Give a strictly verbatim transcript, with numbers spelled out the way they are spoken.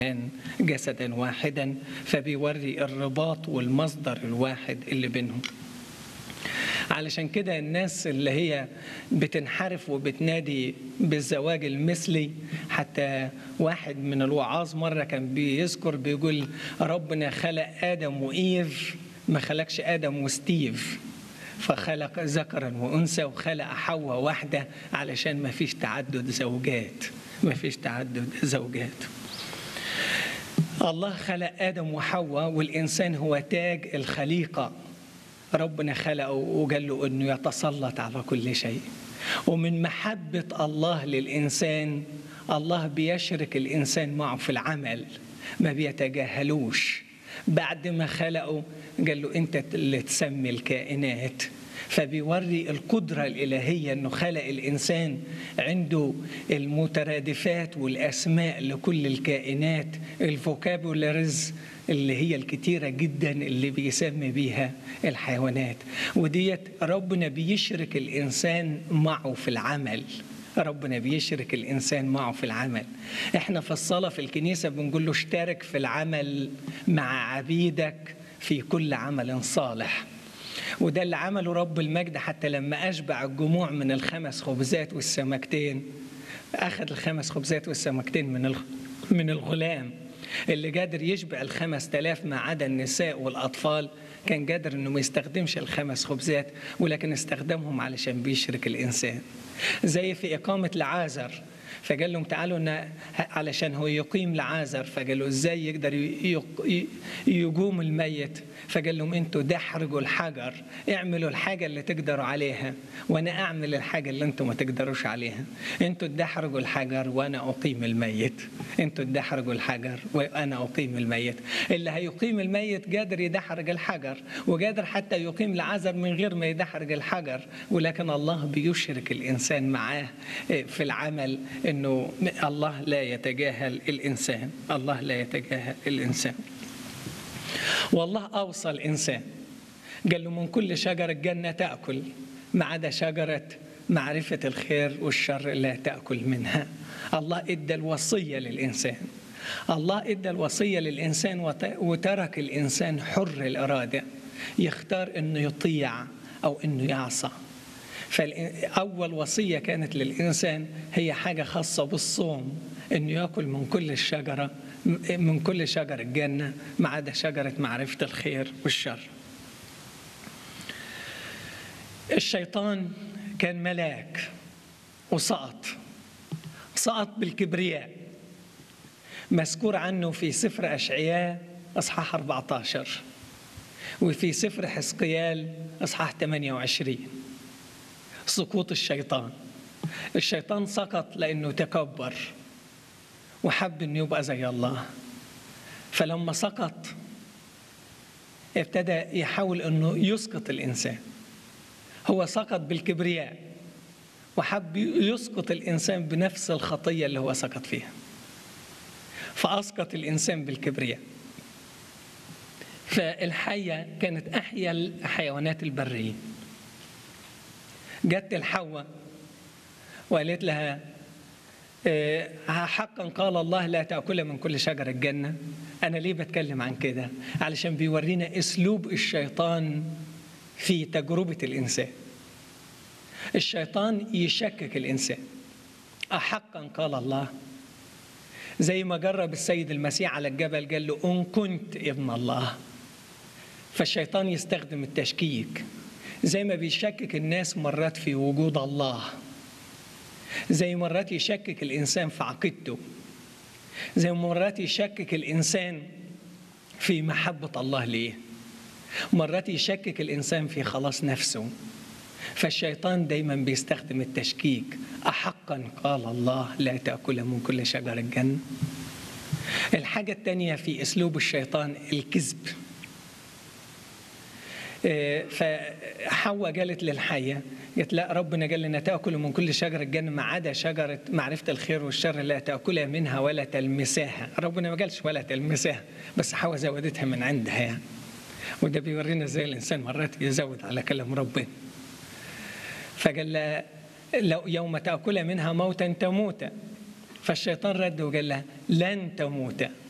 جسدا واحدا، فبيوري الرباط والمصدر الواحد اللي بينهم. علشان كده الناس اللي هي بتنحرف وبتنادي بالزواج المثلي، حتى واحد من الوعاظ مرة كان بيذكر بيقول ربنا خلق آدم وإيف، ما خلقش آدم وستيف، فخلق ذكرا وأنثى وخلق حواء واحدة علشان ما فيش تعدد زوجات، ما فيش تعدد زوجات. الله خلق آدم وحواء، والإنسان هو تاج الخليقة. ربنا خلقه وقال له أنه يتسلط على كل شيء. ومن محبة الله للإنسان، الله بيشرك الإنسان معه في العمل، ما بيتجاهلوش. بعد ما خلقه قال له أنت اللي تسمي الكائنات، فبيوري القدرة الإلهية أنه خلق الإنسان عنده المترادفات والأسماء لكل الكائنات، الفوكابولاريز اللي هي الكتيرة جدا اللي بيسمي بيها الحيوانات. وديت ربنا بيشرك الإنسان معه في العمل، ربنا بيشرك الإنسان معه في العمل. احنا في الصلاة في الكنيسة بنقول له اشترك في العمل مع عبيدك في كل عمل صالح. وده اللي عمله رب المجد، حتى لما أشبع الجموع من الخمس خبزات والسمكتين، أخذ الخمس خبزات والسمكتين من من الغلام اللي قادر يشبع الخمس تلاف ما عدا النساء والأطفال. كان قادر أنه ما يستخدمش الخمس خبزات، ولكن استخدمهم علشان بيشرك الإنسان. زي في إقامة لعازر، فقال لهم تعالوا علشان هو يقيم لعازر، فقالوا إزاي يقدر يقوم الميت؟ فقال لهم أنتوا دحرجوا الحجر، اعملوا الحاجة اللي تقدروا عليها وأنا أعمل الحاجة اللي أنتوا ما تقدروش عليها. أنتوا دحرجوا الحجر وأنا أقيم الميت، أنتوا دحرجوا الحجر وأنا أقيم الميت. اللي هيقيم الميت قادر يدحرج الحجر، وقادر حتى يقيم لعازر من غير ما يدحرج الحجر، ولكن الله بيشرك الإنسان معاه في العمل، إنه الله لا يتجاهل الإنسان، الله لا يتجاهل الإنسان. والله أوصى الإنسان قال له من كل شجرة الجنة تأكل ما عدا شجرة معرفة الخير والشر لا تأكل منها. الله إدى الوصية للإنسان، الله إدى الوصية للإنسان وترك الإنسان حر الإرادة يختار إنه يطيع أو إنه يعصى. فأول وصية كانت للإنسان هي حاجة خاصة بالصوم، إنه يأكل من كل الشجرة من كل شجر الجنة ما عدا شجرة معرفة الخير والشر. الشيطان كان ملاك وسقط، سقط بالكبرياء، مذكور عنه في سفر أشعياء أصحاح أربعة عشر وفي سفر حزقيال أصحاح ثمانية وعشرين. سقوط الشيطان، الشيطان سقط لأنه تكبر وحب أن يبقى زي الله، فلما سقط ابتدى يحاول أنه يسقط الإنسان. هو سقط بالكبرياء وحب يسقط الإنسان بنفس الخطية اللي هو سقط فيها، فأسقط الإنسان بالكبرياء. فالحية كانت أحيا الحيوانات البرية، جت الحواء وقالت لها حقا قال الله لا تأكل من كل شجر الجنة. أنا ليه بتكلم عن كده؟ علشان بيورينا أسلوب الشيطان في تجربة الإنسان. الشيطان يشكك الإنسان، أحقا قال الله، زي ما جرب السيد المسيح على الجبل قال له إن كنت ابن الله. فالشيطان يستخدم التشكيك، زي ما بيشكك الناس مرات في وجود الله، زي مرات يشكك الإنسان في عقيدته، زي مرات يشكك الإنسان في محبة الله ليه، مرات يشكك الإنسان في خلاص نفسه. فالشيطان دايما بيستخدم التشكيك. أحقا قال الله لا تأكل من كل شجر الجنة. الحاجة الثانية في أسلوب الشيطان الكذب. فحواء قالت للحية، قالت لا ربنا قال لنا تأكلوا من كل شجرة الجنة ما عدا شجرة معرفة الخير والشر لا تأكلها منها ولا تلمساها. ربنا ما قالش ولا تلمساها، بس حواء زودتها من عندها يعني. وده بيورينا ازاي الإنسان مرات يزود على كلام ربنا. فقال لو يوم تأكل منها موتا تموت. فالشيطان رد وقال لها لن تموت